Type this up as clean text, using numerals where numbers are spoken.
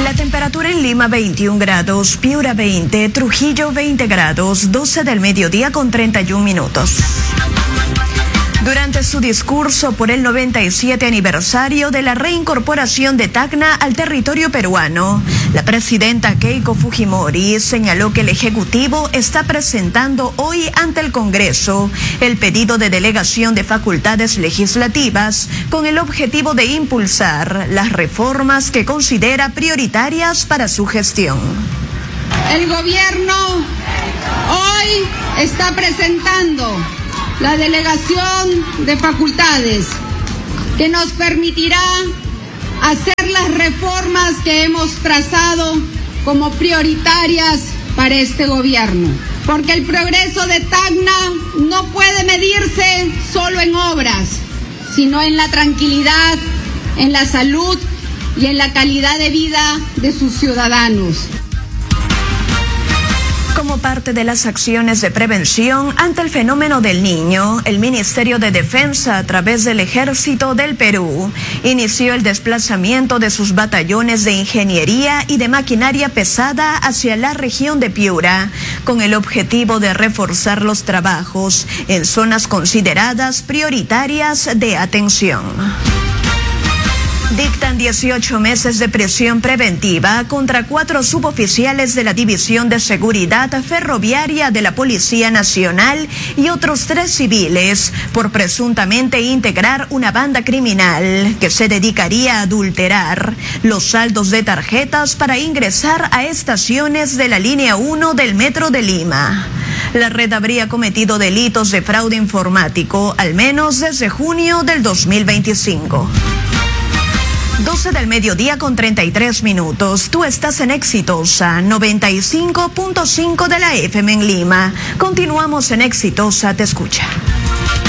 La temperatura en Lima 21 grados, Piura 20, Trujillo 20 grados, 12 del mediodía con 31 minutos. Durante su discurso por el 97 aniversario de la reincorporación de Tacna al territorio peruano, la presidenta Keiko Fujimori señaló que el Ejecutivo está presentando hoy ante el Congreso el pedido de delegación de facultades legislativas con el objetivo de impulsar las reformas que considera prioritarias para su gestión. El gobierno hoy está presentando la delegación de facultades que nos permitirá hacer las reformas que hemos trazado como prioritarias para este gobierno. Porque el progreso de Tacna no puede medirse solo en obras, sino en la tranquilidad, en la salud y en la calidad de vida de sus ciudadanos. Como parte de las acciones de prevención ante el fenómeno del Niño, el Ministerio de Defensa, a través del Ejército del Perú, inició el desplazamiento de sus batallones de ingeniería y de maquinaria pesada hacia la región de Piura, con el objetivo de reforzar los trabajos en zonas consideradas prioritarias de atención. Dictan 18 meses de prisión preventiva contra 4 suboficiales de la División de Seguridad Ferroviaria de la Policía Nacional y otros 3 civiles por presuntamente integrar una banda criminal que se dedicaría a adulterar los saldos de tarjetas para ingresar a estaciones de la línea 1 del Metro de Lima. La red habría cometido delitos de fraude informático al menos desde junio del 2025. 12 del mediodía con 33 minutos. Tú estás en Exitosa 95.5 de la FM en Lima. Continuamos en Exitosa, te escucha.